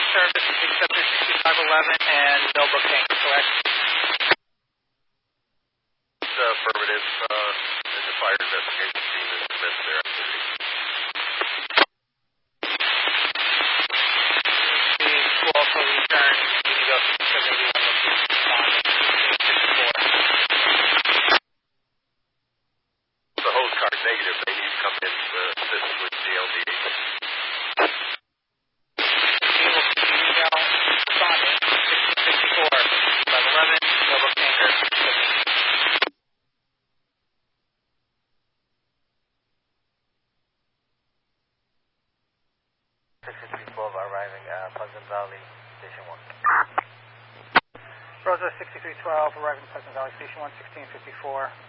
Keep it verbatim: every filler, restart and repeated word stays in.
service, accepted sixty-five eleven and Millbrook Tanker, correct? It's uh, affirmative. Uh, there's a fire investigation team that commenced their activity. The school also returned Indigo sixty-seven eighty-one location responding fifty-four. The hose card negative. They need to come in to assist with the L D H. Email responding sixteen fifty-four, sixty-five eleven, Millbrook Tanker. sixty-three twelve arriving at Pleasant Valley Station one. Rosa sixty-three twelve arriving at Pleasant Valley Station one, sixteen fifty-four.